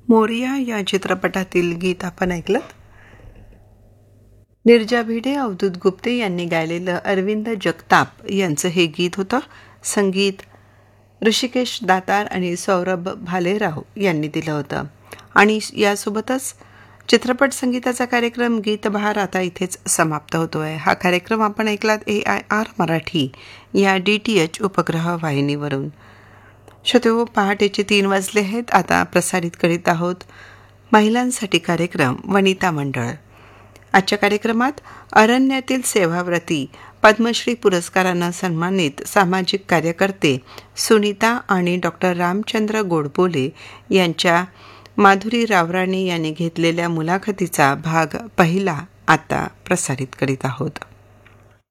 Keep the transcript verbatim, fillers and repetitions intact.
मोरिया या चित्रपटातील गीत आपण ऐकलं. निर्जा भिडे, अवधूत गुप्ते यांनी गायलेलं अरविंद जगताप यांचं हे गीत होतं. संगीत ऋषिकेश दातार आणि सौरभ भालेराव यांनी दिलं होतं. आणि यासोबतच चित्रपट संगीताचा कार्यक्रम गीतबहार आता इथेच समाप्त होतो आहे. हा कार्यक्रम आपण ऐकलात ए आय आर मराठी या डी टी एच उपग्रह वाहिनीवरून. श्रोतेहो, पहाटेचे तीन वाजले आहेत. आता प्रसारित करीत आहोत महिलांसाठी कार्यक्रम वनिता मंडळ. आजच्या कार्यक्रमात अरण्यातील सेवाव्रती पद्मश्री पुरस्कारानं सन्मानित सामाजिक कार्यकर्ते सुनीता आणि डॉक्टर रामचंद्र गोडबोले यांच्या माधुरी रावराणे यांनी घेतलेल्या मुलाखतीचा भाग पहिला आता प्रसारित करीत आहोत.